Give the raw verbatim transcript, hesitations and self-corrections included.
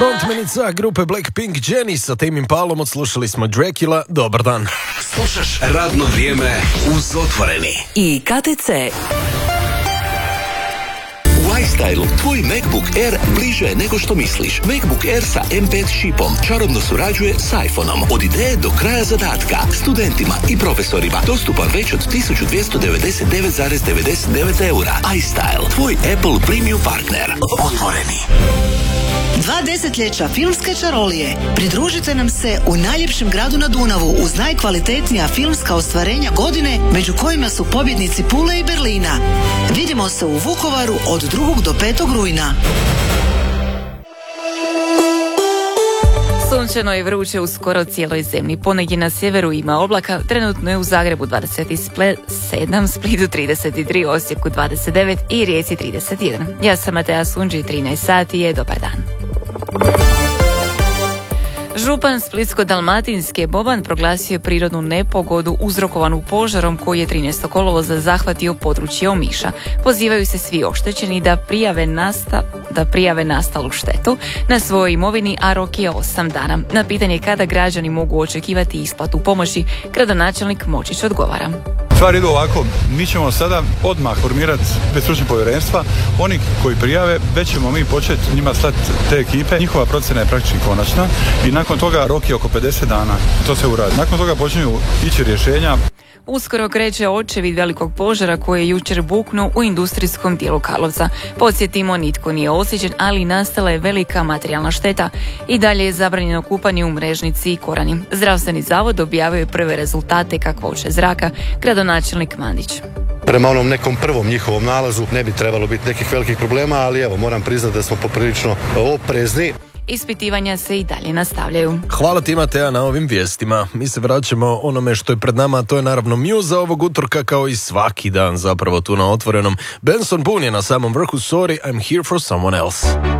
Frontmenica grupe Blackpink Jennie sa Tame Impalom odslušali smo Dracula. Dobar dan. Slušaš radno vrijeme uz Otvoreni. I K T C. U iStylu tvoj MacBook Air bliže je nego što misliš. MacBook Air sa em pet čipom čarobno surađuje s iPhoneom. Od ideje do kraja zadatka. Studentima i profesorima dostupan već od tisuću dvjesto devedeset devet zarez devedeset devet eura. iStyle, tvoj Apple premium partner. Otvoreni. Dva desetljeća filmske čarolije. Pridružite nam se u najljepšem gradu na Dunavu uz najkvalitetnija filmska ostvarenja godine, među kojima su pobjednici Pule i Berlina. Vidimo se u Vukovaru od drugog do petog rujna. Sunčano je vruće u skoro cijeloj zemlji. Ponegdje na sjeveru ima oblaka. Trenutno je u Zagrebu dvadeset sedam, Splitu trideset tri, Osijeku dvadeset devet i Rijeci trideset jedan. Ja sam Matea Sunđi, trinaest sati je, dobar dan. Župan Splitsko-dalmatinske Boban proglasio prirodnu nepogodu uzrokovanu požarom koji je trinaestog kolovoza zahvatio područje Omiša. Pozivaju se svi oštećeni da prijave, nasta, da prijave nastalu štetu na svojoj imovini, a rok je osam dana. Na pitanje kada građani mogu očekivati isplatu pomoći, gradonačelnik Močić odgovara. Stvari idu ovako, mi ćemo sada odmah formirati stručna povjerenstva. Oni koji prijave, već ćemo mi početi njima slati te ekipe. Njihova procjena je praktički konačna i nakon toga rok je oko pedeset dana. To se uradi. Nakon toga počinju ići rješenja. Uskoro kreće očevid velikog požara koji je jučer buknuo u industrijskom dijelu Karlovca. Podsjetimo, nitko nije ozlijeđen, ali nastala je velika materijalna šteta. I dalje je zabranjeno kupanje u Mrežnici i Korani. Zdravstveni zavod objavio je prve rezultate kakvoće zraka, gradonačelnik Mandić. Prema onom nekom prvom njihovom nalazu ne bi trebalo biti nekih velikih problema, ali evo, moram priznati da smo poprilično oprezni. Ispitivanja se i dalje nastavljaju. Hvala ti, Matea, na ovim vijestima. Mi se vraćamo onome što je pred nama, a to je naravno Muza ovog utorka, kao i svaki dan zapravo tu na Otvorenom. Benson Boone je na samom vrhu. Sorry, I'm here for someone else.